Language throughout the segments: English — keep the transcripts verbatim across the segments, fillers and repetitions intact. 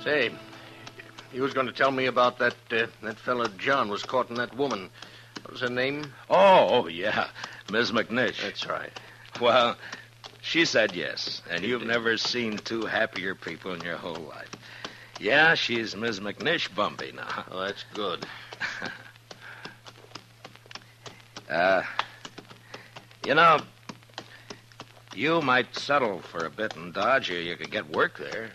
Say, you was going to tell me about that uh, that fella John was courting that woman. What was her name? Oh, oh, yeah. Miss McNish. That's right. Well, she said yes, and you've never seen two happier people in your whole life. Yeah, she's Miss McNish Bumpy now. Oh, that's good. uh, you know, you might settle for a bit in Dodge, or you could get work there.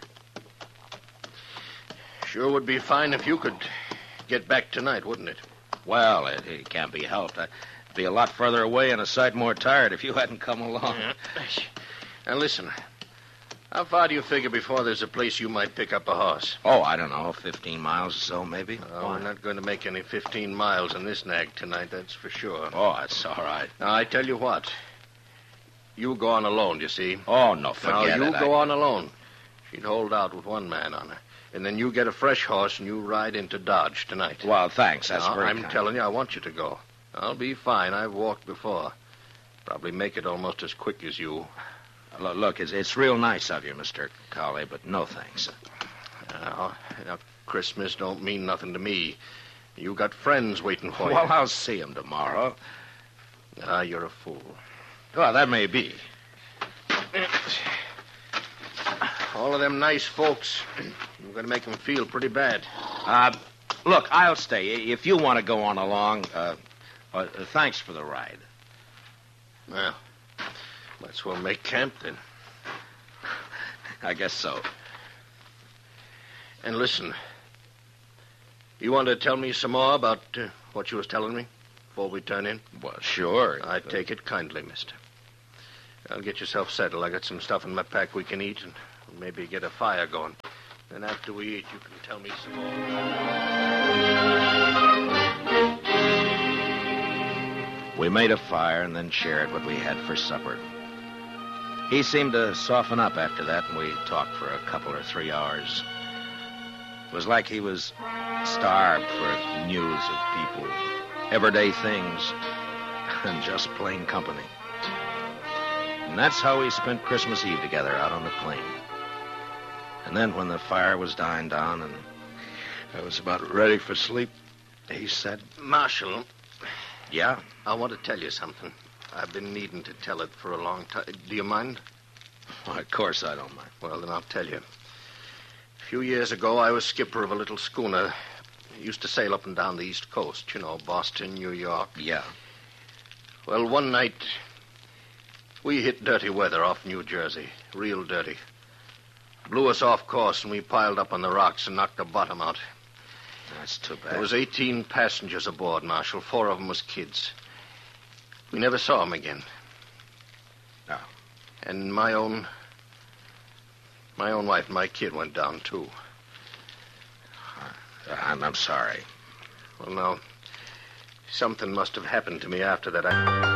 Sure would be fine if you could get back tonight, wouldn't it? Well, it, it can't be helped. I'd be a lot further away and a sight more tired if you hadn't come along. Yeah. Now, listen. How far do you figure before there's a place you might pick up a horse? Oh, I don't know, fifteen miles or so, maybe. Oh, we're not going to make any fifteen miles in this nag tonight, that's for sure. Oh, that's all right. Now, I tell you what. You go on alone, you see. Oh, no, forget now, you it. go I... on alone. She'd hold out with one man on her. And then you get a fresh horse and you ride into Dodge tonight. Well, thanks. That's now, very I'm kind. telling you, I want you to go. I'll be fine. I've walked before. Probably make it almost as quick as you. Look, look it's, it's real nice of you, Mister Colley, but no thanks. Now, now, Christmas don't mean nothing to me. You got friends waiting for you. Well, I'll see them tomorrow. Ah, you're a fool. Well, that may be. All of them nice folks. You're going to make them feel pretty bad. Uh, look, I'll stay. If you want to go on along, uh, uh, thanks for the ride. Well, might as well make camp then. I guess so. And listen, you want to tell me some more about uh, what you was telling me before we turn in? Well, sure. I take it kindly, mister. I'll get yourself settled. I got some stuff in my pack we can eat and maybe get a fire going. Then after we eat, you can tell me some more. We made a fire and then shared what we had for supper. He seemed to soften up after that, and we talked for a couple or three hours. It was like he was starved for news of people, everyday things, and just plain company. And that's how we spent Christmas Eve together out on the plain. And then when the fire was dying down and I was about ready for sleep, he said, Marshal. Yeah? I want to tell you something. I've been needing to tell it for a long time. Do you mind? Well, of course I don't mind. Well, then I'll tell you. A few years ago, I was skipper of a little schooner. Used to sail up and down the East Coast, you know, Boston, New York. Yeah. Well, one night, we hit dirty weather off New Jersey. Real dirty. Blew us off course, and we piled up on the rocks and knocked the bottom out. That's too bad. There was eighteen passengers aboard, Marshal. Four of them was kids. We never saw them again. No. And my own... My own wife and my kid went down, too. Uh, I'm, I'm sorry. Well, now, something must have happened to me after that. I...